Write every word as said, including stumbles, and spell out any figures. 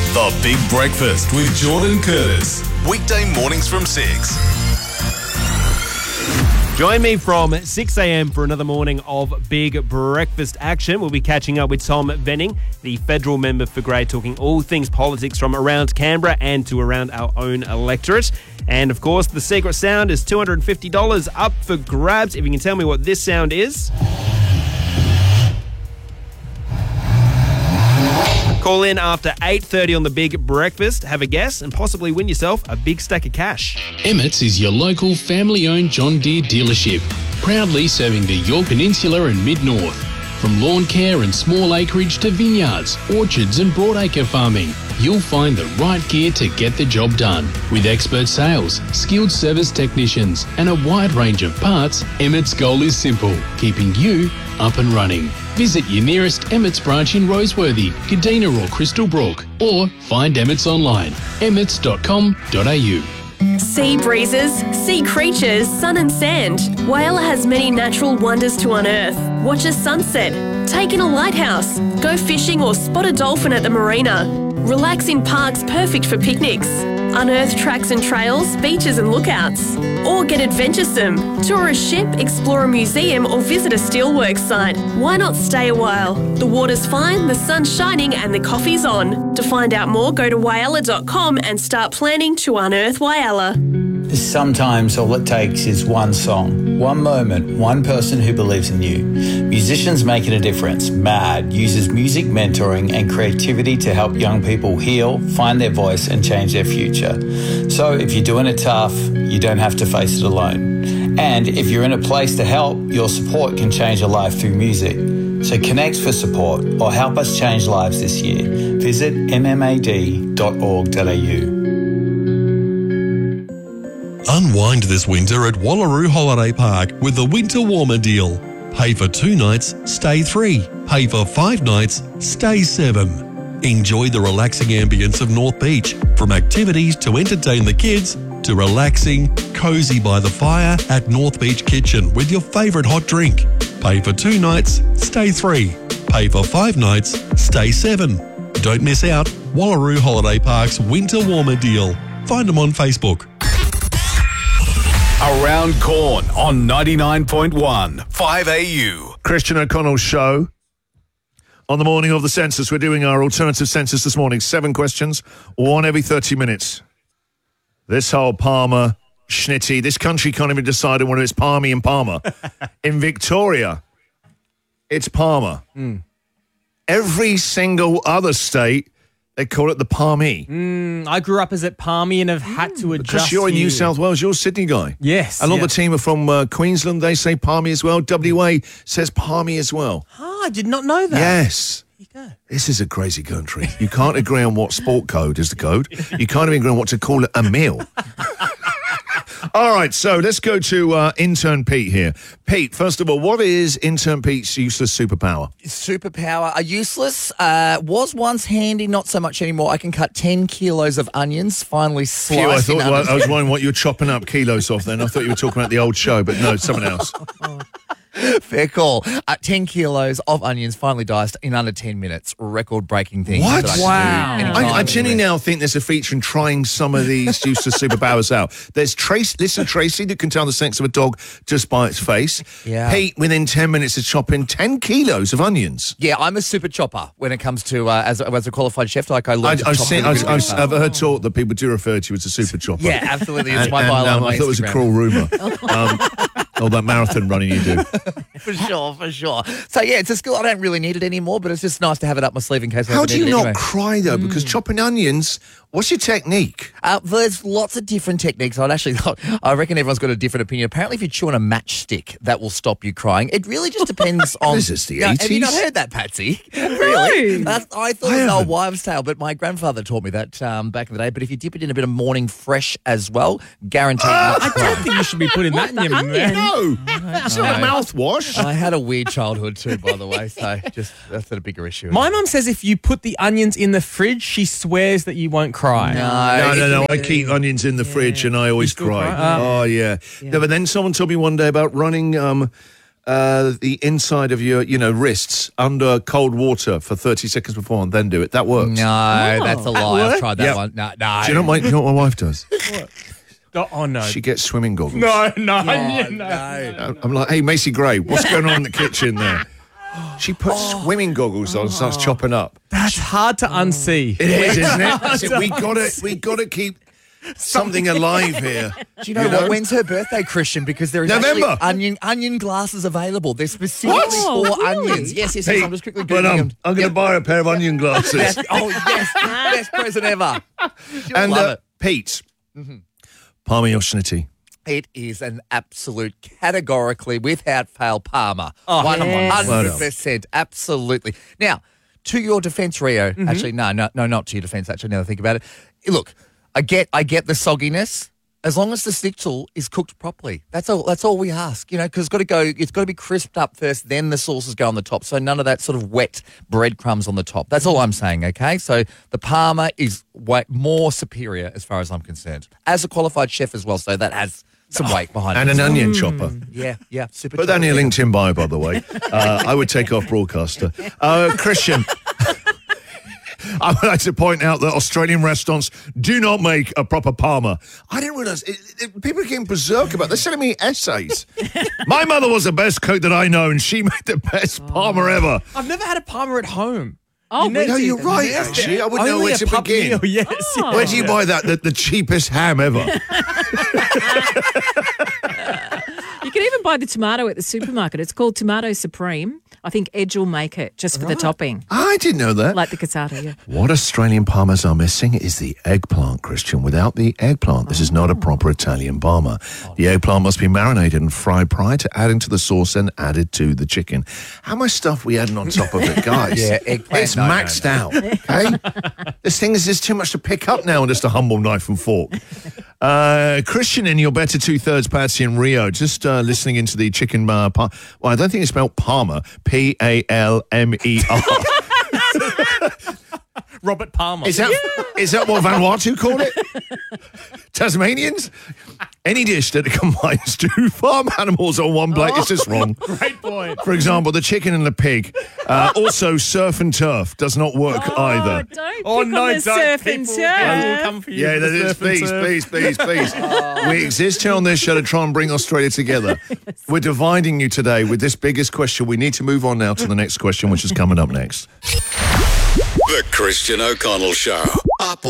The Big Breakfast with Jordan Curtis. Weekday mornings from six. Join me from six a.m. for another morning of Big Breakfast action. We'll be catching up with Tom Venning, the federal member for Grey, talking all things politics from around Canberra and to around our own electorate. And, of course, the secret sound is two hundred fifty dollars up for grabs. If you can tell me what this sound is. Call in after eight thirty on the Big Breakfast, have a guess, and possibly win yourself a big stack of cash. Emmett's is your local family-owned John Deere dealership, proudly serving the Yorke Peninsula and Mid-North. From lawn care and small acreage to vineyards, orchards and broadacre farming, you'll find the right gear to get the job done. With expert sales, skilled service technicians and a wide range of parts, Emmett's goal is simple, keeping you up and running. Visit your nearest Emmett's branch in Roseworthy, Kadina or Crystal Brook, or find Emmett's online, emmets dot com dot a u. Sea breezes, sea creatures, sun and sand. Whyalla has many natural wonders to unearth. Watch a sunset, take in a lighthouse, go fishing or spot a dolphin at the marina. Relax in parks perfect for picnics. Unearth tracks and trails, beaches and lookouts. Or get adventuresome. Tour a ship, explore a museum or visit a steelworks site. Why not stay a while? The water's fine, the sun's shining and the coffee's on. To find out more, go to whyalla dot com and start planning to unearth Whyalla. Sometimes all it takes is one song, one moment, one person who believes in you. Musicians Making a Difference, MAD, uses music mentoring and creativity to help young people heal, find their voice and change their future. So if you're doing it tough, you don't have to face it alone. And if you're in a place to help, your support can change a life through music. So connect for support or help us change lives this year. Visit m m a d dot org dot a u. Unwind this winter at Wallaroo Holiday Park with the Winter Warmer deal. Pay for two nights, stay three. Pay for five nights, stay seven. Enjoy the relaxing ambience of North Beach, from activities to entertain the kids to relaxing, cosy by the fire at North Beach Kitchen with your favourite hot drink. Pay for two nights, stay three. Pay for five nights, stay seven. Don't miss out. Wallaroo Holiday Park's Winter Warmer deal. Find them on Facebook. Around Corn on ninety-nine point one, five A U. Christian O'Connell's show. On the morning of the census, we're doing our alternative census this morning. Seven questions, one every thirty minutes. This whole Palmer, Schnitty, this country can't even decide whether it's Palmy and Palmer. In Victoria, it's Palmer. Mm. Every single other state, they call it the Palmy. Mm, I grew up as at Palmy and have had to adjust. Because you're in here. New South Wales, you're a Sydney guy. Yes. A lot yeah. of the team are from uh, Queensland, they say Palmy as well. W A says Palmy as well. Oh, I did not know that. Yes. There you go. This is a crazy country. You can't agree on what sport code is the code. You can't even agree on what to call it a meal. All right, so let's go to uh, intern Pete here. Pete, first of all, what is intern Pete's useless superpower? Superpower are useless. Uh, was once handy, not so much anymore. I can cut ten kilos of onions, finally sliced. Phew, I thought well, I was wondering what you were chopping up kilos off then. I thought you were talking about the old show, but no, someone else. Fair call. Uh, ten kilos of onions finally diced in under ten minutes. Record-breaking thing. What? That I Wow. can do I, I anytime, genuinely anywhere. now think there's a feature in trying some of these useless superpowers out. There's Trace, listen, Tracy, that can tell the sex of a dog just by its face. Yeah. Pete, within ten minutes, is chopping ten kilos of onions. Yeah, I'm a super chopper when it comes to, uh, as, a, as a qualified chef, like I I, learned to I've, chop seen, really, I've, really I've, fast. I've heard taught that people do refer to you as a super chopper. Yeah, absolutely. It's And, my and, byline um, on I thought it was a Instagram. cruel rumour. um, all that marathon running you do. For sure, for sure. So, yeah, it's a skill. I don't really need it anymore, but it's just nice to have it up my sleeve in case I How ever do need you it not anyway. cry, though? Because chopping onions, what's your technique? Uh, there's lots of different techniques. I'd actually, I reckon everyone's got a different opinion. Apparently, if you chew on a matchstick, that will stop you crying. It really just depends on. Is this the Yeah, Have you not eighties? heard that, Patsy? Really? That's, I thought I it was an old haven't. wives' tale, but my grandfather taught me that um, back in the day. But if you dip it in a bit of morning fresh as well, guaranteed. not to I cry. don't think you should be putting that in your mouth. No, it's not a mouthwash. I had a weird childhood too, by the way. So just that's a bigger issue. My mum says if you put the onions in the fridge, she swears that you won't cry. No, no, no. I keep onions in the fridge and I always still cry. cry? Oh, yeah. No, but then someone told me one day about running um, uh, the inside of your, you know, wrists under cold water for thirty seconds before and then do it. That works. No, that's a lie. I've tried that Yeah. one. No, no. Do you know, what my, you know what my wife does? Oh, oh, no. She gets swimming goggles. No, no, Oh, no. no. I'm like, hey, Macy Gray, what's going on in the kitchen there? She puts swimming goggles on and starts chopping up. That's hard to unsee. It is, isn't it? That's it. We gotta, we gotta keep something alive here. Do you know, You know? what? When's her birthday, Christian? Because there is November. actually onion onion glasses available. They're specifically Oh, for really? onions. Yes, yes, yes. Hey, I'm just quickly but googling um, them. I'm going to Yep. buy her a pair of onion glasses. Best- oh yes, best present ever. You'll and love uh, it. Pete, Parma or Schnitty? It is an absolute, categorically, without fail, Parma. Oh, one yes. hundred percent, absolutely. Now, to your defence, Rio. Actually, no, no, no, not to your defence. Actually, now that I think about it, look, I get, I get the sogginess. As long as the schnitzel is cooked properly, that's all. That's all we ask, you know, because it's got to go. It's got to be crisped up first, then the sauces go on the top. So none of that sort of wet breadcrumbs on the top. That's all I'm saying. Okay, so the Parma is way more superior as far as I'm concerned, as a qualified chef as well. So that has some weight behind And it. an onion chopper. Yeah, yeah, super. Put that in your chocolate. LinkedIn bio, by the way. Uh, I would take off broadcaster. Uh, Christian, I would like to point out that Australian restaurants do not make a proper Parma. I didn't realise. It, it, people became berserk about it. They're sending me essays. My mother was the best cook that I know, and she made the best Parma ever. I've never had a Parma at home. Oh, No, really? you're right, actually. I wouldn't know Only where a to pub begin. meal, yes. Oh. Where do you buy that? The, the cheapest ham ever. You can even buy the tomato at the supermarket. It's called Tomato Supreme. I think Edge will make it just for the topping, I didn't know that. like the cassata, yeah. What Australian Parmas are missing is the eggplant, Christian. Without the eggplant, this is not a proper Italian Parma. The eggplant must be marinated and fried prior to adding to the sauce and added to the chicken. How much stuff we adding on top of it, guys? Yeah, eggplant, It's no, no, maxed out, okay? This thing is just too much to pick up now on just a humble knife and fork. Uh, Christian in your better two-thirds, Patsy and Rio, just uh, listening into the chicken uh, par- well, I don't think it's spelled Parma, P A L M E R. Robert Palmer. Is that is that what Vanuatu called it? Tasmanians? Any dish that combines two farm animals on one plate is just wrong. Great point. For example, the chicken and the pig. Uh, also, surf and turf does not work Oh, either. don't Oh, pick no, on the don't. surf and People- turf. people will come for you Yeah, for that the is. surf and Please, turf. please, please, please. We exist here on this show to try and bring Australia together. We're dividing you today with this biggest question. We need to move on now to the next question, which is coming up next. The Christian O'Connell Show. Up